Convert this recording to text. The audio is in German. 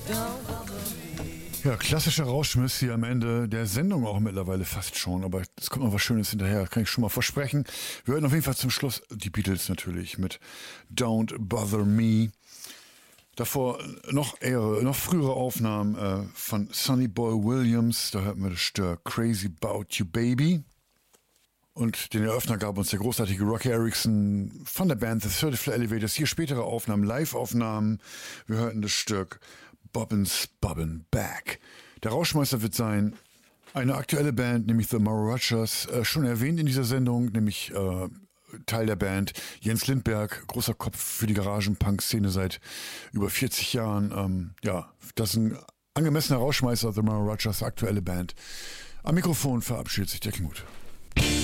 Ja, klassischer Rauschmiss hier am Ende der Sendung auch mittlerweile fast schon, aber es kommt noch was Schönes hinterher, kann ich schon mal versprechen. Wir hören auf jeden Fall zum Schluss die Beatles natürlich mit Don't Bother Me. Davor noch frühere Aufnahmen von Sonny Boy Williams, da hört man das Stück Crazy About You Baby. Und den Eröffner gab uns der großartige Rocky Erickson von der Band The 30 Floor Elevators. Hier spätere Aufnahmen, Live-Aufnahmen. Wir hörten das Stück Bobbin's Bobbin' Back. Der Rauschmeister wird sein eine aktuelle Band, nämlich The Marachas, schon erwähnt in dieser Sendung, nämlich Teil der Band. Jens Lindberg, großer Kopf für die Garagen-Punk-Szene seit über 40 Jahren. Das ist ein angemessener Rauschmeister, The Marachas, aktuelle Band. Am Mikrofon verabschiedet sich der Knut.